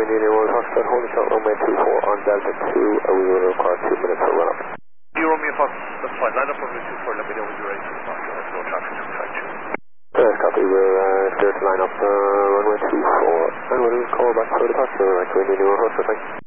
India New Orleans Foxtrot, holding short runway 24 on Delta 2, we will require 2 minutes for run up. You Romeo Fox, that's fine, line up runway 24, let me know when you're ready for the Foxtrot, there's no traffic to track you. Copy, we're clear to line up runway 24, and we'll call back for the Foxtrot, right to India New Orleans Foxtrot, thanks.